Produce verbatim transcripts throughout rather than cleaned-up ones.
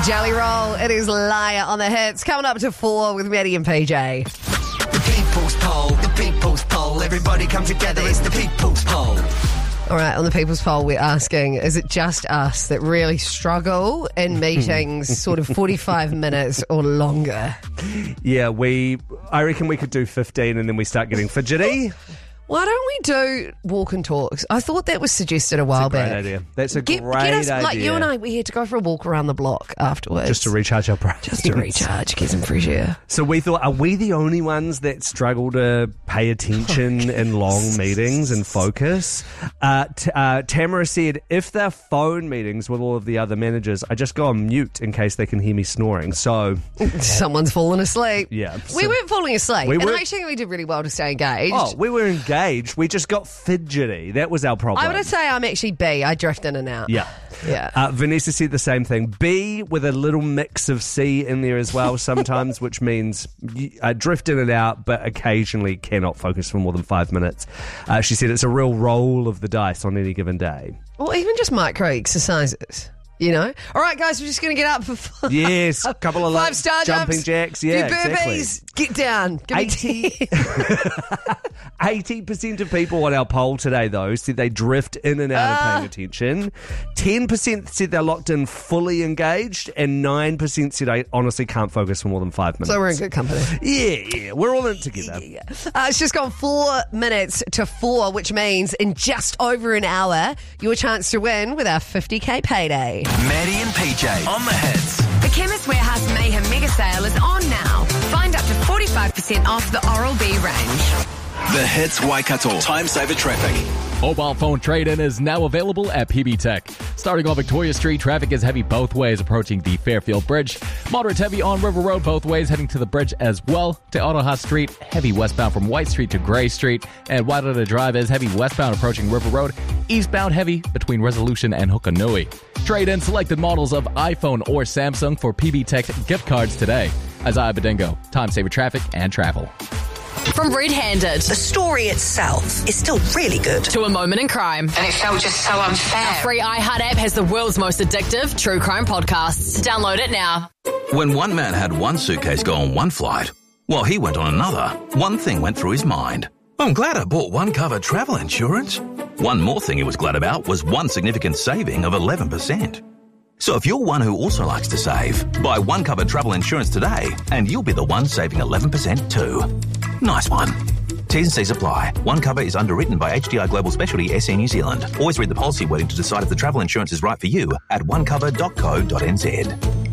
Jelly Roll, it is Liar on the Hits. Coming up to four with Maddie and P J. The People's Poll, the People's Poll. Everybody come together, it's the People's Poll. All right, on the People's Poll, we're asking, is it just us that really struggle in meetings sort of forty-five minutes or longer? Yeah, we. I reckon we could do fifteen and then we start getting fidgety. Why don't we do walk and talks? I thought that was suggested a while That's a great back. idea. That's a Get, great get us, idea. Like you and I, we had to go for a walk around the block afterwards. Just to recharge our brains. Just to recharge, get some fresh air. So we thought, are we the only ones that struggle to pay attention in long meetings and focus? Uh, t- uh, Tamara said, if they're phone meetings with all of the other managers, I just go on mute in case they can hear me snoring. So someone's fallen asleep. Yeah. We so weren't falling asleep. we and weren't- I actually think we did really well to stay engaged. Oh, we were engaged. We just got fidgety. That was our problem. I would say I'm actually B. I drift in and out. Yeah. Yeah. Uh, Vanessa said the same thing. B with a little mix of C in there as well sometimes, which means I uh, drift in and out, but occasionally cannot focus for more than five minutes. Uh, she said it's a real roll of the dice on any given day. Or even just micro exercises. You know? All right, guys, we're just going to get up for five. Yes, a couple of five star jumping jumps, jacks. Yeah, do burpees, exactly. Get down. Give me eighty ten. eighty percent of people on our poll today, though, said they drift in and out Ah. of paying attention. ten percent said they're locked in fully engaged, and nine percent said I honestly can't focus for more than five minutes. So we're in good company. Yeah, yeah, we're all in it together. Uh, it's just gone four minutes to four, which means in just over an hour, your chance to win with our fifty K payday. Maddie and P J on the Hits. The Chemist Warehouse Mayhem Mega Sale is on now. Find up to forty-five percent off the Oral-B range. The Hits Waikato Time Saver Traffic. Mobile phone trade-in is now available at P B Tech. Starting on Victoria Street, traffic is heavy both ways approaching the Fairfield Bridge. Moderate heavy on River Road both ways heading to the bridge as well. To Otaha Street, heavy westbound from White Street to Grey Street. And Wairara Drive is heavy westbound approaching River Road. Eastbound heavy between Resolution and Hukanui. Trade in selected models of iPhone or Samsung for P B Tech gift cards today. Isaiah Bedingo, Time Saver Traffic and Travel. From Red Handed The story itself is still really good. to A Moment in Crime. And it felt just so unfair. Our free iHeart app has the world's most addictive true crime podcasts. Download it now. When one man had one suitcase go on one flight, while he went on another, one thing went through his mind. I'm glad I bought one cover travel insurance. One more thing he was glad about was one significant saving of eleven percent. So if you're one who also likes to save, buy one cover travel insurance today and you'll be the one saving eleven percent too. Nice one. T's and C's apply. One cover is underwritten by H D I Global Specialty S C New Zealand. Always read the policy wording to decide if the travel insurance is right for you at one cover dot co dot n z.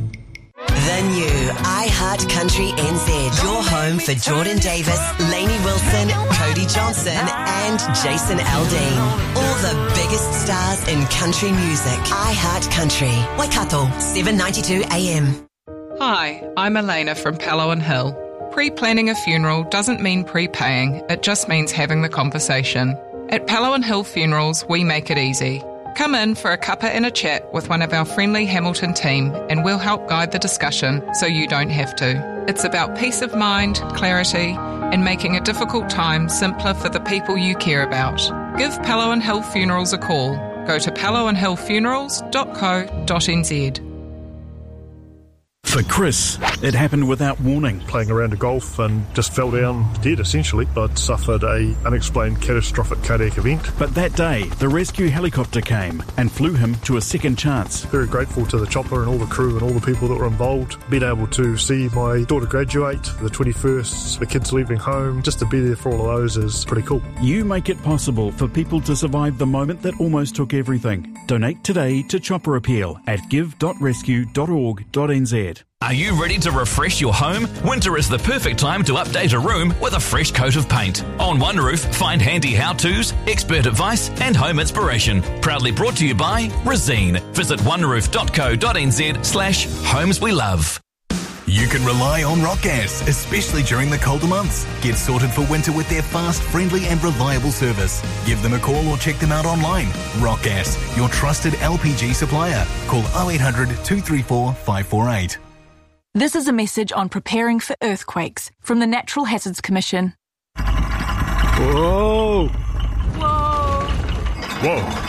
The new iHeart Country N Z. Your home for Jordan Davis, Lainey Wilson, Cody Johnson and Jason Aldean. All the biggest stars in country music. iHeart Country. Waikato, seven ninety-two A M. Hi, I'm Elena from Palo and Hill. Pre-planning a funeral doesn't mean prepaying, it just means having the conversation. At Palo and Hill Funerals, we make it easy. Come in for a cuppa and a chat with one of our friendly Hamilton team and we'll help guide the discussion so you don't have to. It's about peace of mind, clarity, and making a difficult time simpler for the people you care about. Give Palo and Hill Funerals a call. Go to palo and hill funerals dot co dot n z. For Chris, it happened without warning. Playing around a golf and just fell down dead, essentially. I'd suffered a unexplained catastrophic cardiac event. But that day, the rescue helicopter came and flew him to a second chance. Very grateful to the chopper and all the crew and all the people that were involved. Being able to see my daughter graduate, the twenty-first, the kids leaving home, just to be there for all of those is pretty cool. You make it possible for people to survive the moment that almost took everything. Donate today to Chopper Appeal at give dot rescue dot org dot n z. Are you ready to refresh your home? Winter is the perfect time to update a room with a fresh coat of paint. On One Roof, find handy how-tos, expert advice and home inspiration. Proudly brought to you by Resene. Visit one roof dot co dot n z slash homes we love. You can rely on Rock Gas, especially during the colder months. Get sorted for winter with their fast, friendly and reliable service. Give them a call or check them out online. Rock Gas, your trusted L P G supplier. Call oh eight hundred, two three four, five four eight. This is a message on preparing for earthquakes from the Natural Hazards Commission. Whoa! Whoa! Whoa!